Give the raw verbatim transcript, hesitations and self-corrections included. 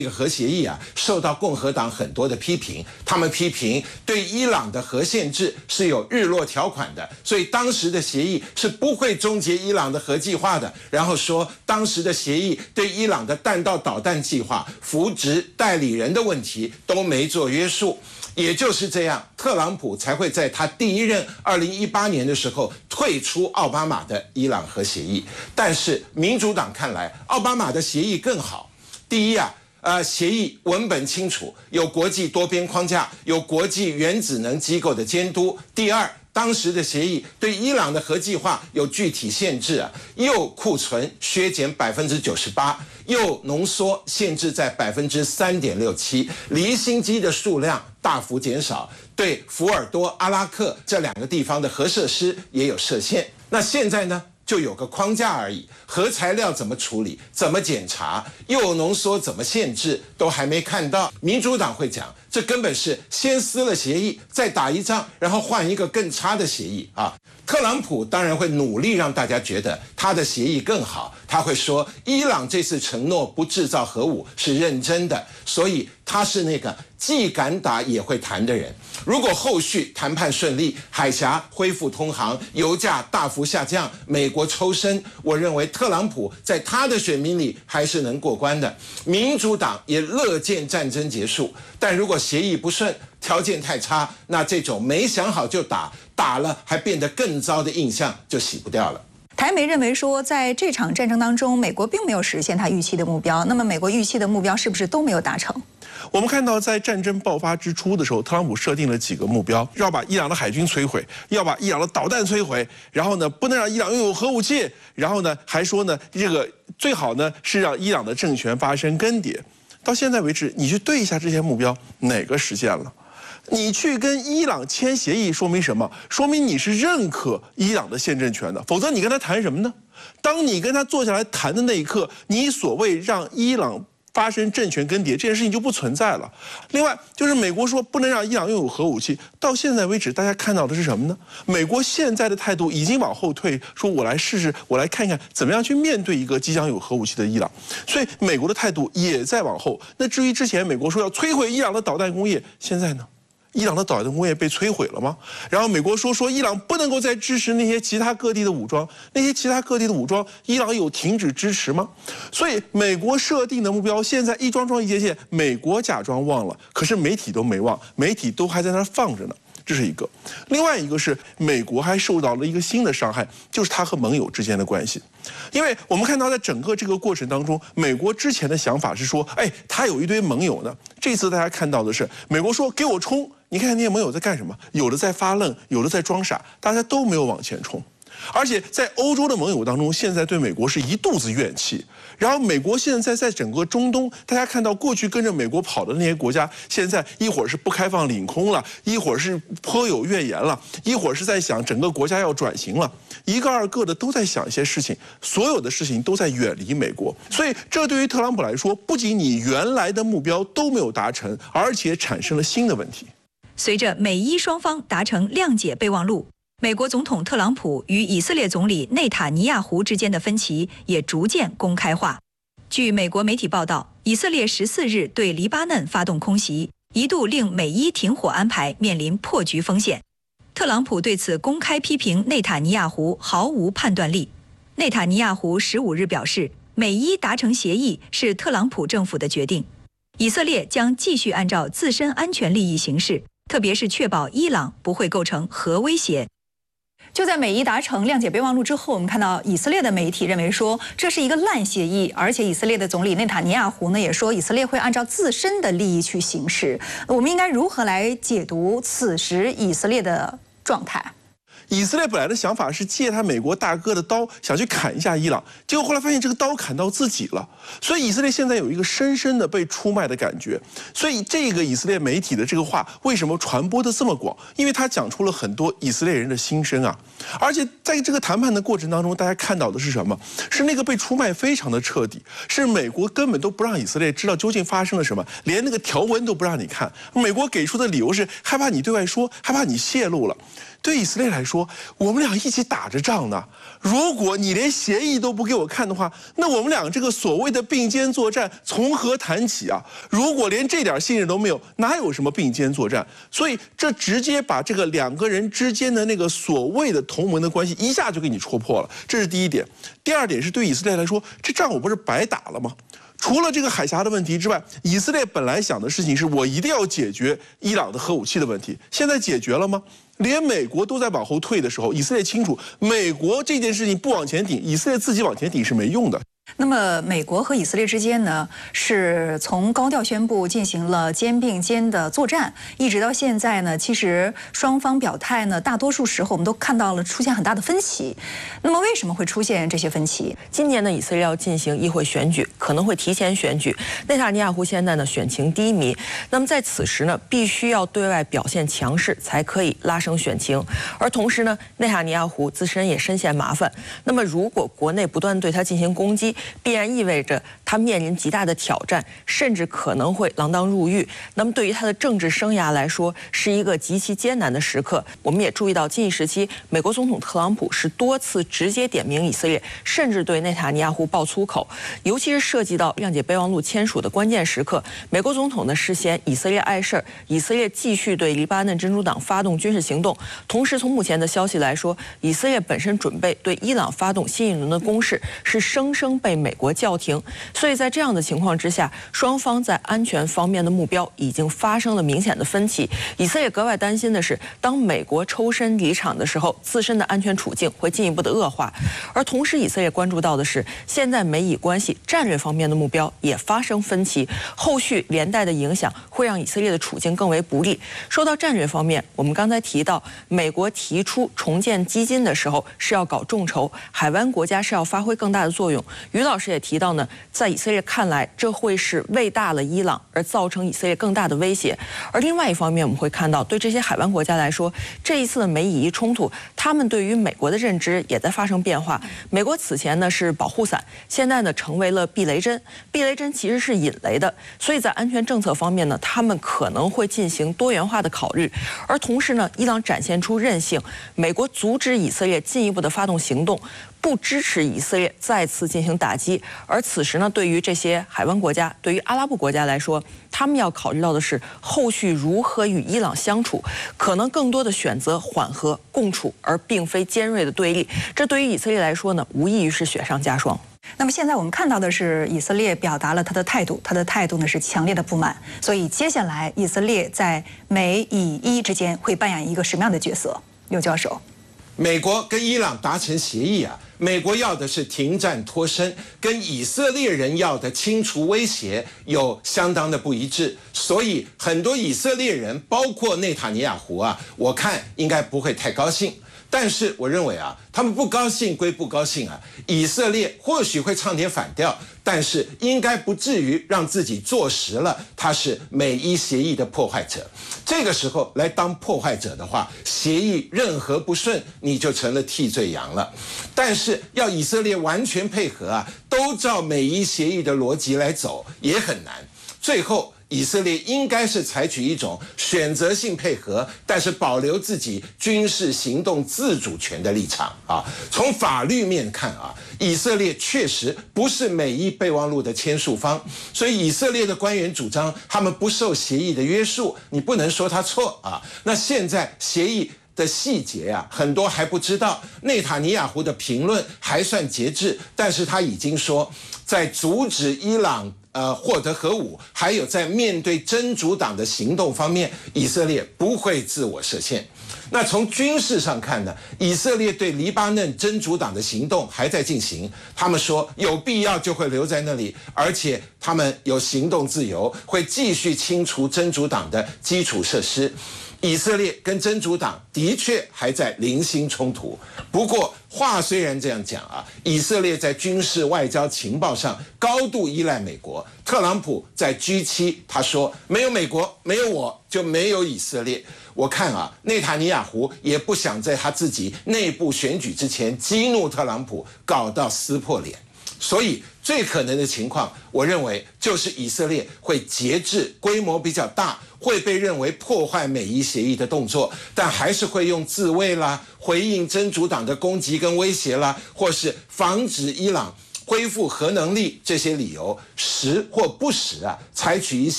这个核协议啊，受到共和党很多的批评，他们批评对伊朗的核限制是有日落条款的，所以当时的协议是不会终结伊朗的核计划的。然后说当时的协议对伊朗的弹道导弹计划、扶植代理人的问题都没做约束。也就是这样，特朗普才会在他第一任二零一八年的时候退出奥巴马的伊朗核协议。但是民主党看来，奥巴马的协议更好。第一啊。呃，协议文本清楚，有国际多边框架，有国际原子能机构的监督。第二，当时的协议对伊朗的核计划有具体限制啊，铀库存削减百分之九十八，铀浓缩限制在百分之三点六七，离心机的数量大幅减少，对福尔多、阿拉克这两个地方的核设施也有设限。那现在呢？就有个框架而已，核材料怎么处理、怎么检查、铀浓缩怎么限制，都还没看到。民主党会讲，这根本是先撕了协议，再打一仗，然后换一个更差的协议啊！特朗普当然会努力让大家觉得他的协议更好，他会说伊朗这次承诺不制造核武是认真的，所以他是那个既敢打也会谈的人。如果后续谈判顺利，海峡恢复通航，油价大幅下降，美国抽身，我认为特朗普在他的选民里还是能过关的。民主党也乐见战争结束，但如果协议不顺，条件太差，那这种没想好就打，打了还变得更糟的印象就洗不掉了。 台媒认为说，在这场战争当中，美国并没有实现他预期的目标。那么，美国预期的目标是不是都没有达成？ 我们看到，在战争爆发之初的时候，特朗普设定了几个目标：要把伊朗的海军摧毁，要把伊朗的导弹摧毁，然后呢，不能让伊朗拥有核武器，然后呢，还说呢，这个最好呢是让伊朗的政权发生更迭。到现在为止，你去对一下这些目标，哪个实现了？你去跟伊朗签协议，说明什么？说明你是认可伊朗的现政权的，否则你跟他谈什么呢？当你跟他坐下来谈的那一刻，你所谓让伊朗发生政权更迭这件事情就不存在了。另外，就是美国说不能让伊朗拥有核武器，到现在为止，大家看到的是什么呢？美国现在的态度已经往后退，说我来试试，我来看看怎么样去面对一个即将有核武器的伊朗。所以，美国的态度也在往后。那至于之前美国说要摧毁伊朗的导弹工业，现在呢？伊朗的导弹工业被摧毁了吗？然后美国说说伊朗不能够再支持那些其他各地的武装，那些其他各地的武装，伊朗有停止支持吗？所以美国设定的目标现在一桩桩一件件，美国假装忘了，可是媒体都没忘，媒体都还在那儿放着呢。这是一个，另外一个是美国还受到了一个新的伤害，就是它和盟友之间的关系。因为我们看到在整个这个过程当中，美国之前的想法是说，哎，他有一堆盟友呢。这次大家看到的是，美国说给我冲，你看那些盟友在干什么？有的在发愣，有的在装傻，大家都没有往前冲。而且在欧洲的盟友当中，现在对美国是一肚子怨气。然后美国现在在整个中东，大家看到过去跟着美国跑的那些国家，现在一会儿是不开放领空了，一会儿是颇有怨言了，一会儿是在想整个国家要转型了，一个二个的都在想一些事情，所有的事情都在远离美国。所以这对于特朗普来说，不仅你原来的目标都没有达成，而且产生了新的问题。 随着美伊双方达成谅解备忘录，美国总统特朗普与以色列总理内塔尼亚胡之间的分歧也逐渐公开化。据美国媒体报道，以色列十四日对黎巴嫩发动空袭，一度令美伊停火安排面临破局风险。特朗普对此公开批评内塔尼亚胡毫无判断力。内塔尼亚胡十五日表示，美伊达成协议是特朗普政府的决定，以色列将继续按照自身安全利益行事，特别是确保伊朗不会构成核威胁。就在美伊达成谅解备忘录之后，我们看到以色列的媒体认为说这是一个烂协议，而且以色列的总理内塔尼亚胡呢也说以色列会按照自身的利益去行事。我们应该如何来解读此时以色列的状态？ 以色列本来的想法是借他美国大哥的刀想去砍一下伊朗，结果后来发现这个刀砍到自己了，所以以色列现在有一个深深的被出卖的感觉。所以这个以色列媒体的这个话为什么传播的这么广？因为他讲出了很多以色列人的心声啊。而且在这个谈判的过程当中，大家看到的是什么？是那个被出卖非常的彻底，是美国根本都不让以色列知道究竟发生了什么，连那个条文都不让你看。美国给出的理由是害怕你对外说，害怕你泄露了。对以色列来说， 说，我们俩一起打着仗呢。如果你连协议都不给我看的话，那我们俩这个所谓的并肩作战从何谈起啊？如果连这点信任都没有，哪有什么并肩作战？所以这直接把这个两个人之间的那个所谓的同盟的关系一下就给你戳破了，这是第一点。第二点是对以色列来说，这仗我不是白打了吗？除了这个海峡的问题之外，以色列本来想的事情是我一定要解决伊朗的核武器的问题，现在解决了吗？连美国都在往后退的时候，以色列清楚，美国这件事情不往前顶，以色列自己往前顶是没用的。 那么，美国和以色列之间呢，是从高调宣布进行了肩并肩的作战，一直到现在呢，其实双方表态呢，大多数时候我们都看到了出现很大的分歧。那么，为什么会出现这些分歧？ 今年呢，以色列要进行议会选举，可能会提前选举。内塔尼亚胡现在呢，选情低迷，那么在此时呢，必须要对外表现强势，才可以拉升选情。而同时呢，内塔尼亚胡自身也深陷麻烦。那么，如果国内不断对他进行攻击，必然意味着他面临极大的挑战，甚至可能会锒铛入狱。那么对于他的政治生涯来说，是一个极其艰难的时刻。我们也注意到，近一时期，美国总统特朗普是多次直接点名以色列，甚至对内塔尼亚胡爆粗口。尤其是涉及到谅解备忘录签署的关键时刻，美国总统呢是嫌以色列碍事儿，以色列继续对黎巴嫩真主党发动军事行动。同时，从目前的消息来说，以色列本身准备对伊朗发动新一轮的攻势，是生生被美国叫停。所以在这样的情况之下，双方在安全方面的目标已经发生了明显的分歧。以色列格外担心的是，当美国抽身离场的时候，自身的安全处境会进一步的恶化。而同时，以色列关注到的是，现在美以关系战略方面的目标也发生分歧，后续连带的影响会让以色列的处境更为不利。说到战略方面，我们刚才提到，美国提出重建基金的时候是要搞众筹，海湾国家是要发挥更大的作用。于老师也提到呢，在以色列看来，这会是喂大了伊朗，而造成以色列更大的威胁。而另外一方面，我们会看到，对这些海湾国家来说，这一次的美以伊冲突，他们对于美国的认知也在发生变化。美国此前呢是保护伞，现在呢成为了避雷针。避雷针其实是引雷的，所以在安全政策方面呢，他们可能会进行多元化的考虑。而同时呢，伊朗展现出韧性，美国阻止以色列进一步的发动行动，不支持以色列再次进行打击。而此时呢，对于这些海湾国家，对于阿拉伯国家来说，他们要考虑到的是后续如何与伊朗相处，可能更多的选择缓和共处，而并非尖锐的对立。这对于以色列来说呢，无异于是雪上加霜。 那么现在我们看到的是，以色列表达了他的态度，他的态度呢是强烈的不满。所以接下来，以色列在美以伊之间会扮演一个什么样的角色？刘教授， 美国跟伊朗达成协议啊，美国要的是停战脱身，跟以色列人要的清除威胁有相当的不一致，所以很多以色列人，包括内塔尼亚胡啊，我看应该不会太高兴。但是我认为啊，他们不高兴归不高兴啊，以色列或许会唱点反调，但是应该不至于让自己坐实了他是美伊协议的破坏者。这个时候来当破坏者的话，协议任何不顺，你就成了替罪羊了。但是要以色列完全配合啊，都照美伊协议的逻辑来走也很难。最后以色列应该是采取一种选择性配合，但是保留自己军事行动自主权的立场啊。从法律面看啊，以色列确实不是美伊备忘录的签署方，所以以色列的官员主张他们不受协议的约束，你不能说他错啊。那现在协议的细节啊，很多还不知道。内塔尼亚胡的评论还算节制，但是他已经说，在阻止伊朗呃，获得核武，还有在面对真主党的行动方面，以色列不会自我设限。那从军事上看呢，以色列对黎巴嫩真主党的行动还在进行，他们说有必要就会留在那里，而且他们有行动自由，会继续清除真主党的基础设施。以色列跟真主党的确还在零星冲突，不过话虽然这样讲啊，以色列在军事、外交、情报上高度依赖美国。特朗普在 G 七 他说，没有美国，没有我就没有以色列。我看啊，内塔尼亚胡也不想在他自己内部选举之前激怒特朗普，搞到撕破脸。 所以最可能的情况，我认为就是以色列会节制规模比较大，会被认为破坏美伊协议的动作，但还是会用自卫啦、回应真主党的攻击跟威胁啦，或是防止伊朗恢复核能力这些理由，时或不时啊，采取一些